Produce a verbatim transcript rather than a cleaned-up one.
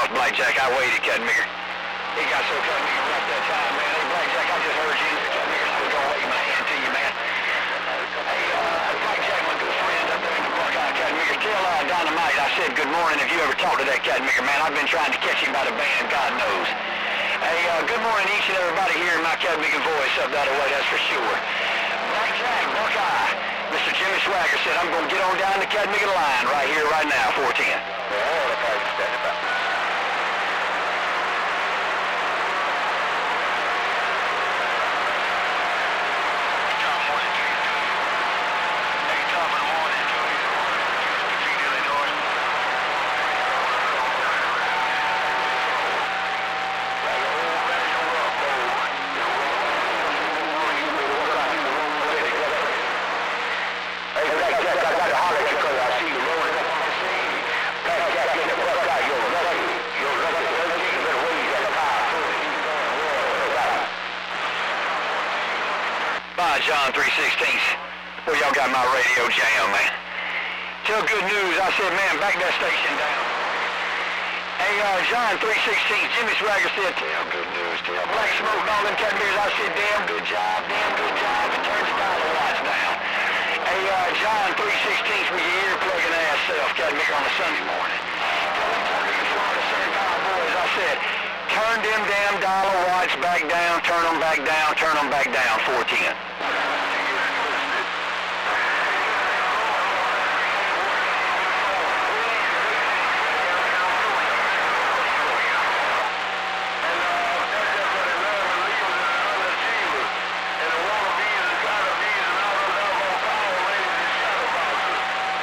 off, Blackjack. I waited, Cutmaker. He got so Cutmaker right that time, man. Hey, Blackjack, I just heard you. Cutmaker, I was going to wave my hand to you, man. Hey, uh, Blackjack, my good friend up there in the Buckeye, Cutmaker. Tell uh, Dynamite I said good morning if you ever talk to that Cutmaker, man. I've been trying to catch him by the band, God knows. Hey, uh, good morning each and everybody hearing my Cutmaker voice up that way, that's for sure. Blackjack, Buckeye, Mister Jimmy Swagger said I'm going to get on down the Cutmaker line right here, right now, four ten. Yeah, okay, stand about. John three sixteenth. Well, y'all got my radio jam, man. Tell good news. I said, man, back that station down. Hey, uh, John three sixteen. Jimmy Swagger said, tell good news. Tell Black Smoke and all them Cutmakers. I said, damn good job, damn good job. And turn the dollar watch down. Hey, uh, John three sixteen with your ear-plugging ass self, Cutmaker, on a Sunday morning. Tell them Cutmaker Florida Sunday boys. I said, turn them damn dollar watch back down, turn them back down, turn them back down, four